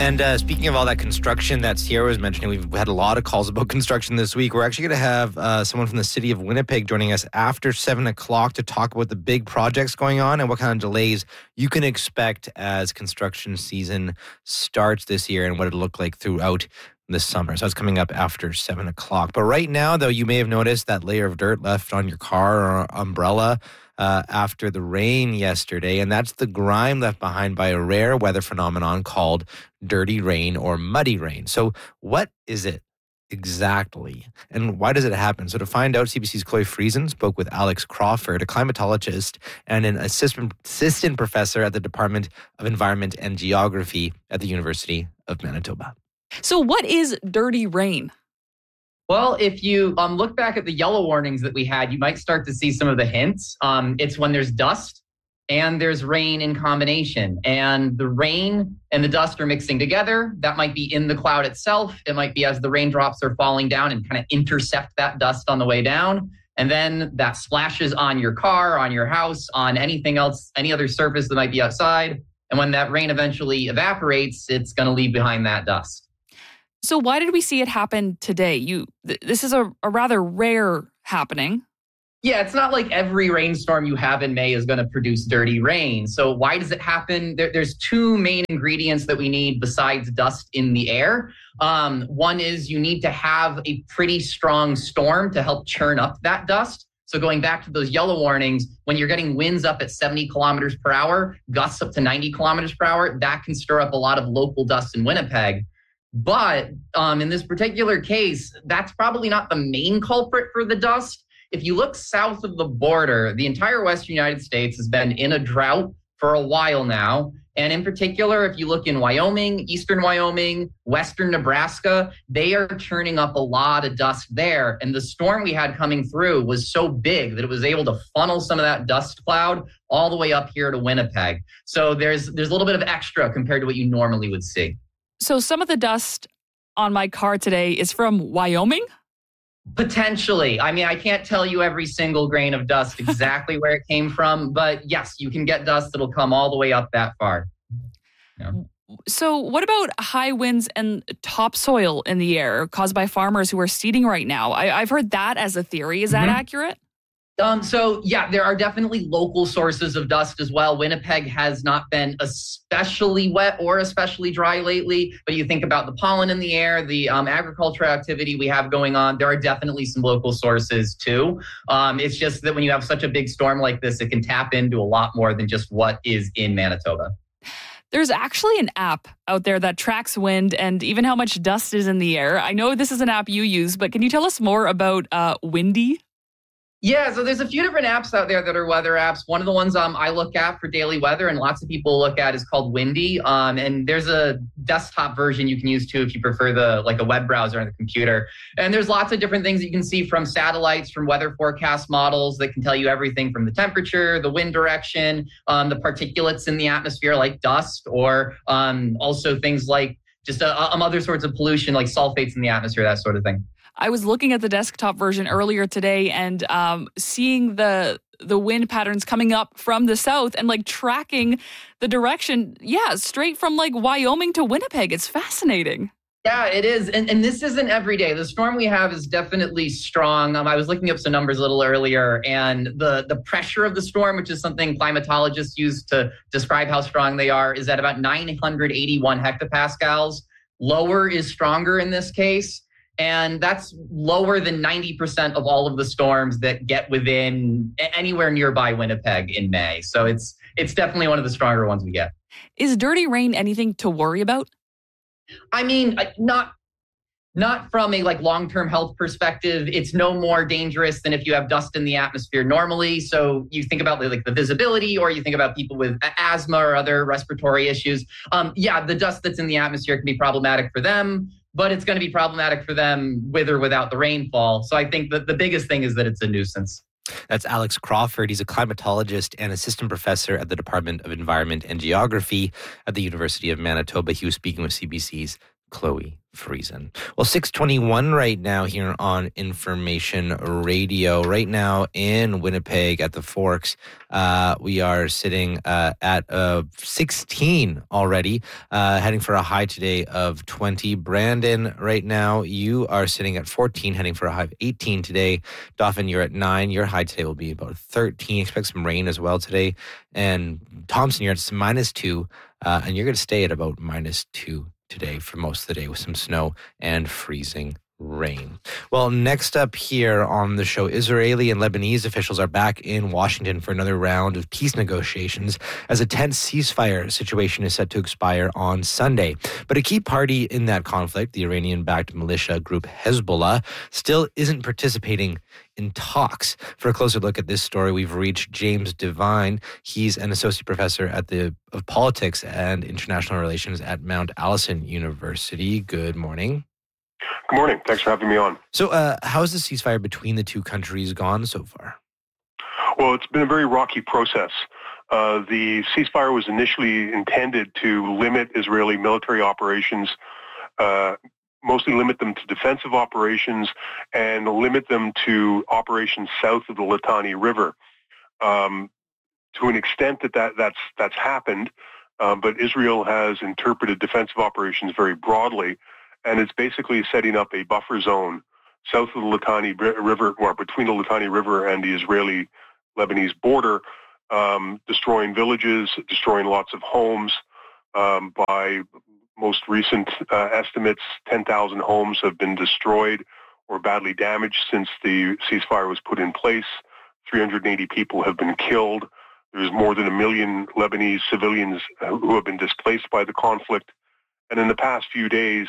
And speaking of all that construction that Sierra was mentioning, we've had a lot of calls about construction this week. We're actually going to have someone from the city of Winnipeg joining us after 7 o'clock to talk about the big projects going on and what kind of delays you can expect as construction season starts this year and what it'll look like throughout this summer. So it's coming up after 7 o'clock. But right now, though, you may have noticed that layer of dirt left on your car or umbrella after the rain yesterday, and that's the grime left behind by a rare weather phenomenon called dirty rain or muddy rain. So what is it exactly, and why does it happen? So to find out, CBC's Chloe Friesen spoke with Alex Crawford, a climatologist and an assistant professor at the Department of Environment and Geography at the University of Manitoba. So what is dirty rain? Well, if you look back at the yellow warnings that we had, you might start to see some of the hints. It's when there's dust and there's rain in combination. And the rain and the dust are mixing together. That might be in the cloud itself. It might be as the raindrops are falling down and kind of intercept that dust on the way down. And then that splashes on your car, on your house, on anything else, any other surface that might be outside. And when that rain eventually evaporates, it's going to leave behind that dust. So why did we see it happen today? This is a rather rare happening. Yeah, it's not like every rainstorm you have in May is going to produce dirty rain. So why does it happen? There's two main ingredients that we need besides dust in the air. One is you need to have a pretty strong storm to help churn up that dust. So going back to those yellow warnings, when you're getting winds up at 70 kilometers per hour, gusts up to 90 kilometers per hour, that can stir up a lot of local dust in Winnipeg. But in this particular case, that's probably not the main culprit for the dust. If you look south of the border, the entire Western United States has been in a drought for a while now. And in particular, if you look in Wyoming, eastern Wyoming, western Nebraska, they are churning up a lot of dust there. And the storm we had coming through was so big that it was able to funnel some of that dust cloud all the way up here to Winnipeg. So there's a little bit of extra compared to what you normally would see. So some of the dust on my car today is from Wyoming? Potentially. I mean, I can't tell you every single grain of dust exactly where it came from, but yes, you can get dust that'll come all the way up that far. Yeah. So what about high winds and topsoil in the air caused by farmers who are seeding right now? I've heard that as a theory. Is that accurate? So yeah, there are definitely local sources of dust as well. Winnipeg has not been especially wet or especially dry lately, but you think about the pollen in the air, the agricultural activity we have going on, there are definitely some local sources too. It's just that when you have such a big storm like this, it can tap into a lot more than just what is in Manitoba. There's actually an app out there that tracks wind and even how much dust is in the air. I know this is an app you use, but can you tell us more about Windy? Yeah, so there's a few different apps out there that are weather apps. One of the ones I look at for daily weather and lots of people look at is called Windy. And there's a desktop version you can use too if you prefer a web browser on the computer. And there's lots of different things that you can see from satellites, from weather forecast models that can tell you everything from the temperature, the wind direction, the particulates in the atmosphere like dust, or also things like just other sorts of pollution like sulfates in the atmosphere, that sort of thing. I was looking at the desktop version earlier today and seeing the wind patterns coming up from the south and tracking the direction. Yeah, straight from Wyoming to Winnipeg. It's fascinating. Yeah, it is. And this isn't every day. The storm we have is definitely strong. I was looking up some numbers a little earlier, and the pressure of the storm, which is something climatologists use to describe how strong they are, is at about 981 hectopascals. Lower is stronger in this case. And that's lower than 90% of all of the storms that get within anywhere nearby Winnipeg in May. So it's definitely one of the stronger ones we get. Is dirty rain anything to worry about? I mean, not from a long-term health perspective. It's no more dangerous than if you have dust in the atmosphere normally. So you think about the visibility, or you think about people with asthma or other respiratory issues. The dust that's in the atmosphere can be problematic for them, but it's going to be problematic for them with or without the rainfall. So I think that the biggest thing is that it's a nuisance. That's Alex Crawford. He's a climatologist and assistant professor at the Department of Environment and Geography at the University of Manitoba. He was speaking with CBC's Chloe Friesen. Well, 6:21 right now here on Information Radio. Right now in Winnipeg at the Forks, we are sitting at 16 already, heading for a high today of 20. Brandon, right now you are sitting at 14, heading for a high of 18 today. Dauphin, you're at 9. Your high today will be about 13. Expect some rain as well today. And Thompson, you're at -2, and you're going to stay at about -2 today for most of the day with some snow and freezing rain. Well, next up here on the show, Israeli and Lebanese officials are back in Washington for another round of peace negotiations as a tense ceasefire situation is set to expire on Sunday. But a key party in that conflict, the Iranian-backed militia group Hezbollah, still isn't participating in talks. For a closer look at this story, we've reached James Devine. He's an associate professor of politics and international relations at Mount Allison University. Good morning. Good morning. Thanks for having me on. So how's the ceasefire between the two countries gone so far? Well, it's been a very rocky process. The ceasefire was initially intended to limit Israeli military operations, mostly limit them to defensive operations and limit them to operations south of the Litani River. To an extent that's happened, but Israel has interpreted defensive operations very broadly, and it's basically setting up a buffer zone south of the Litani River, or between the Litani River and the Israeli-Lebanese border, destroying villages, destroying lots of homes. By most recent estimates, 10,000 homes have been destroyed or badly damaged since the ceasefire was put in place. 380 people have been killed. There's more than 1 million Lebanese civilians who have been displaced by the conflict. And in the past few days,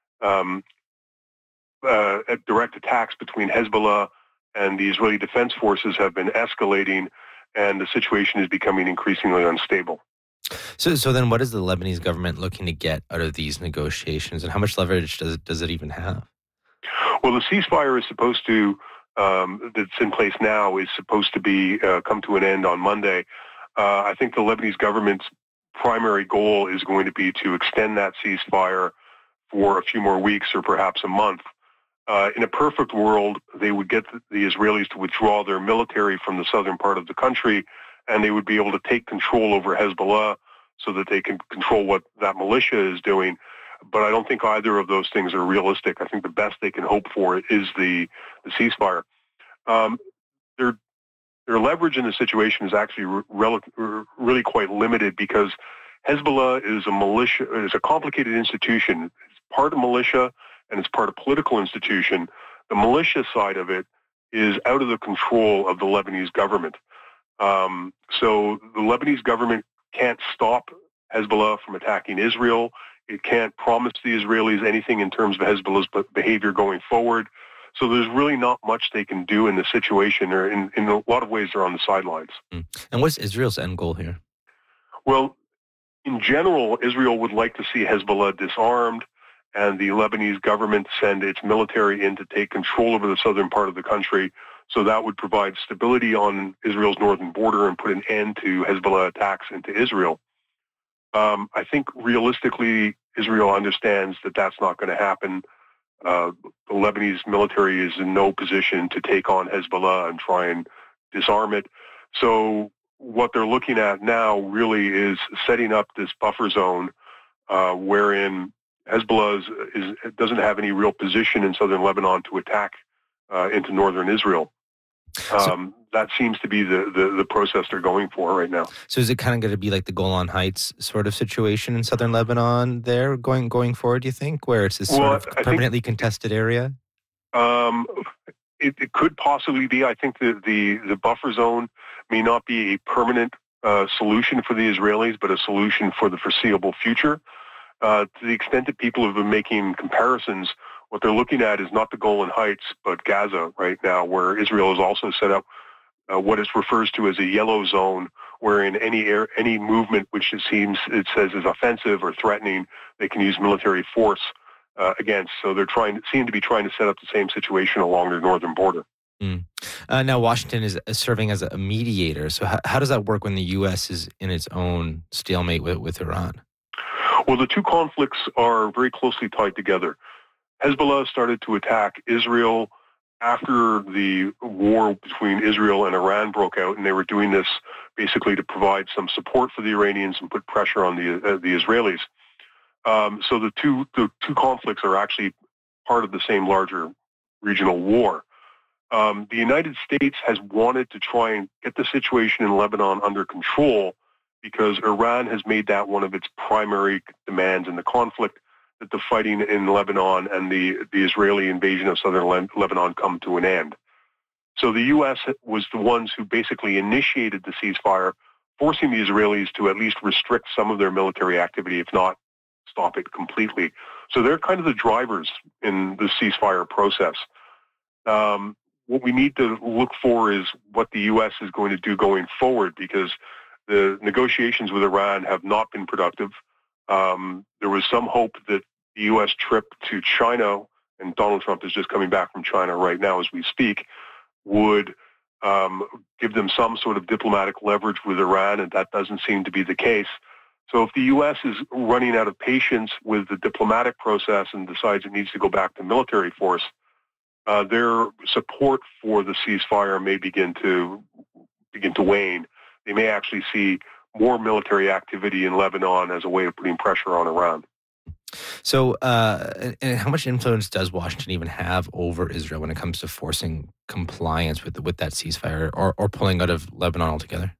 direct attacks between Hezbollah and the Israeli Defense Forces have been escalating, and the situation is becoming increasingly unstable. So then what is the Lebanese government looking to get out of these negotiations, and how much leverage does it even have? Well, the ceasefire is supposed to, that's in place now, is supposed to be come to an end on Monday. I think the Lebanese government's primary goal is going to be to extend that ceasefire for a few more weeks or perhaps a month. In a perfect world, they would get the Israelis to withdraw their military from the southern part of the country, and they would be able to take control over Hezbollah so that they can control what that militia is doing. But I don't think either of those things are realistic. I think the best they can hope for is the ceasefire. Their leverage in the situation is actually really quite limited because Hezbollah is a militia, is a complicated institution. It's part of militia and it's part of political institution. The militia side of it is out of the control of the Lebanese government. So the Lebanese government can't stop Hezbollah from attacking Israel. It can't promise the Israelis anything in terms of Hezbollah's behavior going forward. So there's really not much they can do in the situation, or in a lot of ways they're on the sidelines. And what's Israel's end goal here? Well, in general, Israel would like to see Hezbollah disarmed and the Lebanese government send its military in to take control over the southern part of the country. So that would provide stability on Israel's northern border and put an end to Hezbollah attacks into Israel. I think realistically, Israel understands that that's not going to happen. The Lebanese military is in no position to take on Hezbollah and try and disarm it. So what they're looking at now really is setting up this buffer zone wherein Hezbollah doesn't have any real position in southern Lebanon to attack into northern Israel. That seems to be the process they're going for right now. So is it kind of going to be like the Golan Heights sort of situation in southern Lebanon there going forward, do you think, where it's this sort of permanently contested area? It could possibly be. I think the buffer zone may not be a permanent solution for the Israelis, but a solution for the foreseeable future. To the extent that people have been making comparisons, what they're looking at is not the Golan Heights, but Gaza right now, where Israel has also set up what it refers to as a yellow zone, wherein any movement which it says is offensive or threatening, they can use military force against. So they're seem to be trying to set up the same situation along their northern border. Now Washington is serving as a mediator. So how does that work when the U.S. is in its own stalemate with Iran? Well, the two conflicts are very closely tied together. Hezbollah started to attack Israel after the war between Israel and Iran broke out, and they were doing this basically to provide some support for the Iranians and put pressure on the Israelis. So the two conflicts are actually part of the same larger regional war. The United States has wanted to try and get the situation in Lebanon under control because Iran has made that one of its primary demands in the conflict, that the fighting in Lebanon and the Israeli invasion of southern Lebanon come to an end. So the U.S. was the ones who basically initiated the ceasefire, forcing the Israelis to at least restrict some of their military activity, if not stop it completely. So they're kind of the drivers in the ceasefire process. What we need to look for is what the U.S. is going to do going forward, because the negotiations with Iran have not been productive. There was some hope that the U.S. trip to China, and Donald Trump is just coming back from China right now as we speak, would give them some sort of diplomatic leverage with Iran, and that doesn't seem to be the case. So if the U.S. is running out of patience with the diplomatic process and decides it needs to go back to military force, their support for the ceasefire may begin to wane. They may actually see more military activity in Lebanon as a way of putting pressure on Iran. So, and how much influence does Washington even have over Israel when it comes to forcing compliance with that ceasefire or pulling out of Lebanon altogether?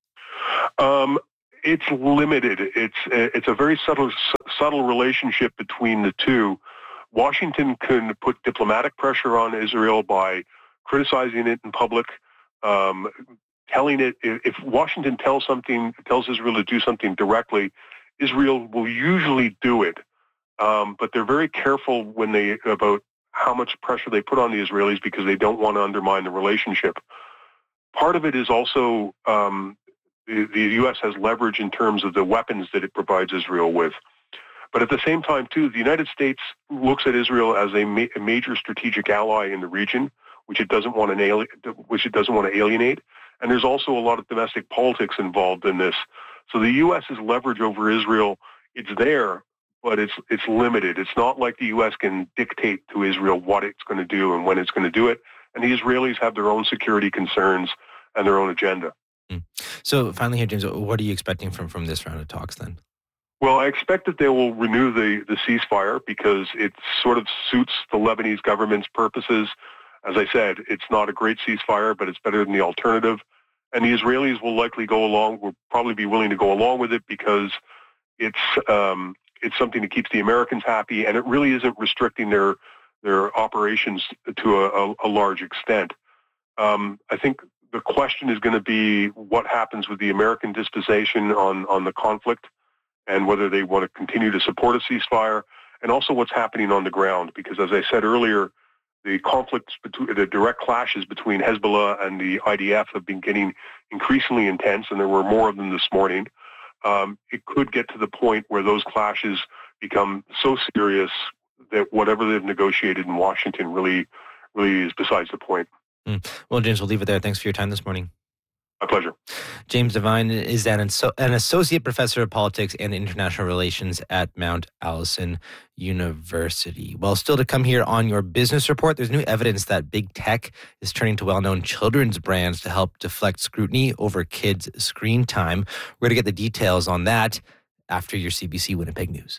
It's limited. It's a very subtle relationship between the two. Washington can put diplomatic pressure on Israel by criticizing it in public, telling it. If Washington tells Israel to do something directly, Israel will usually do it. But they're very careful about how much pressure they put on the Israelis because they don't want to undermine the relationship. Part of it is also the U.S. has leverage in terms of the weapons that it provides Israel with. But at the same time, too, the United States looks at Israel as a major strategic ally in the region, which it doesn't want to alienate. And there's also a lot of domestic politics involved in this. So the U.S.'s leverage over Israel, it's there, but it's limited. It's not like the U.S. can dictate to Israel what it's going to do and when it's going to do it. And the Israelis have their own security concerns and their own agenda. So finally here, James, what are you expecting from this round of talks then? Well, I expect that they will renew the ceasefire because it sort of suits the Lebanese government's purposes. As I said, it's not a great ceasefire, but it's better than the alternative. And the Israelis will probably be willing to go along with it because it's something that keeps the Americans happy, and it really isn't restricting their operations to a large extent. I think the question is going to be what happens with the American disposition on the conflict and whether they want to continue to support a ceasefire, and also what's happening on the ground. Because as I said earlier, the the direct clashes between Hezbollah and the IDF have been getting increasingly intense, and there were more of them this morning. It could get to the point where those clashes become so serious that whatever they've negotiated in Washington really is besides the point. Well, James, we'll leave it there. Thanks for your time this morning. My pleasure. James Devine is an associate professor of politics and international relations at Mount Allison University. Well, still to come here on your business report, there's new evidence that big tech is turning to well-known children's brands to help deflect scrutiny over kids' screen time. We're going to get the details on that after your CBC Winnipeg News.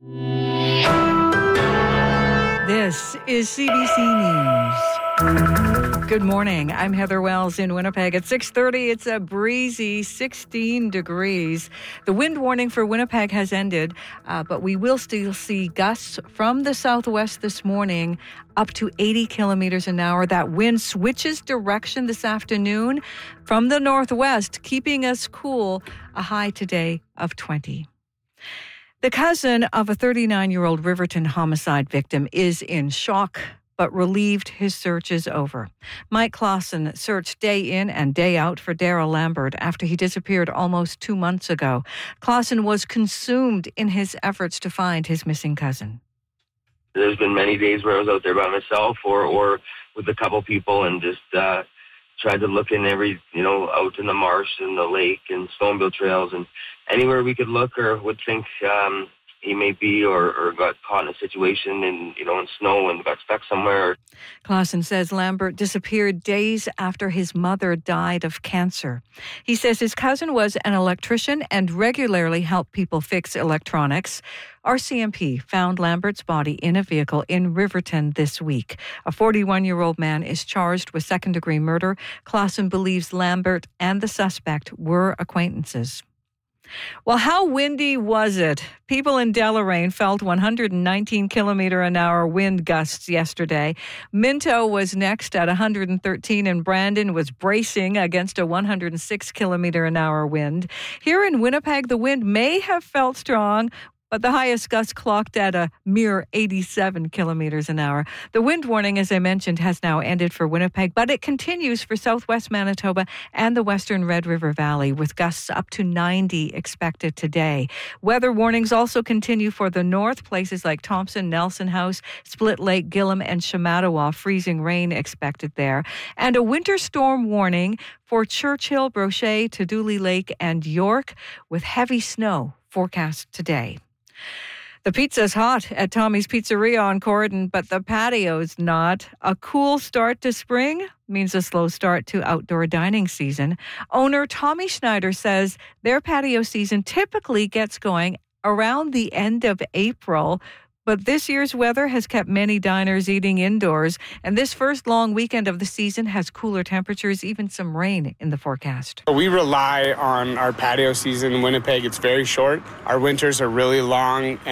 This is CBC News. Good morning. I'm Heather Wells in Winnipeg. At 6:30, it's a breezy 16 degrees. The wind warning for Winnipeg has ended, but we will still see gusts from the southwest this morning up to 80 kilometers an hour. That wind switches direction this afternoon from the northwest, keeping us cool, a high today of 20. The cousin of a 39-year-old Riverton homicide victim is in shock, but relieved his search is over. Mike Clausen searched day in and day out for Darrell Lambert after he disappeared almost 2 months ago. Clausen was consumed in his efforts to find his missing cousin. There's been many days where I was out there by myself or with a couple people and just tried to look in out in the marsh and the lake and Stoneville trails and anywhere we could look or would think he may be, or got caught in a situation in snow and got stuck somewhere. Clausen says Lambert disappeared days after his mother died of cancer. He says his cousin was an electrician and regularly helped people fix electronics. RCMP found Lambert's body in a vehicle in Riverton this week. A 41-year-old man is charged with second-degree murder. Clausen believes Lambert and the suspect were acquaintances. Well, how windy was it? People in Deloraine felt 119-kilometer-an-hour wind gusts yesterday. Minto was next at 113, and Brandon was bracing against a 106-kilometer-an-hour wind. Here in Winnipeg, the wind may have felt strong, but the highest gust clocked at a mere 87 kilometers an hour. The wind warning, as I mentioned, has now ended for Winnipeg, but it continues for southwest Manitoba and the western Red River Valley, with gusts up to 90 expected today. Weather warnings also continue for the north, places like Thompson, Nelson House, Split Lake, Gillam, and Shamattawa. Freezing rain expected there. And a winter storm warning for Churchill, Brochet, Dooley Lake, and York, with heavy snow forecast today. The pizza's hot at Tommy's Pizzeria on Corridon, but the patio's not. A cool start to spring means a slow start to outdoor dining season. Owner Tommy Schneider says their patio season typically gets going around the end of April, but this year's weather has kept many diners eating indoors, and this first long weekend of the season has cooler temperatures, even some rain in the forecast. We rely on our patio season in Winnipeg. It's very short. Our winters are really long,